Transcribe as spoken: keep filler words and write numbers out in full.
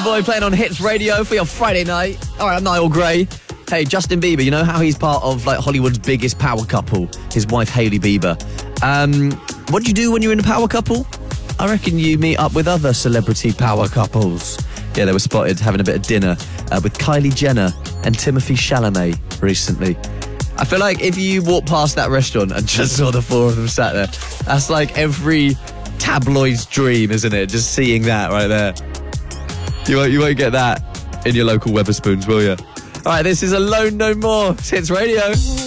Boy playing on Hits Radio for your Friday night. All right, I'm Niall Gray. Hey, Justin Bieber, you know how he's part of like Hollywood's biggest power couple, his wife Hailey Bieber. Um, what do you do when you're in a power couple? I reckon you meet up with other celebrity power couples. Yeah, they were spotted having a bit of dinner uh, with Kylie Jenner and Timothée Chalamet recently. I feel like if you walk past that restaurant and just saw the four of them sat there, that's like every tabloid's dream, isn't it? Just seeing that right there. You won't, you won't get that in your local Wetherspoons, will you? All right, this is Alone No More. It's Hits Radio.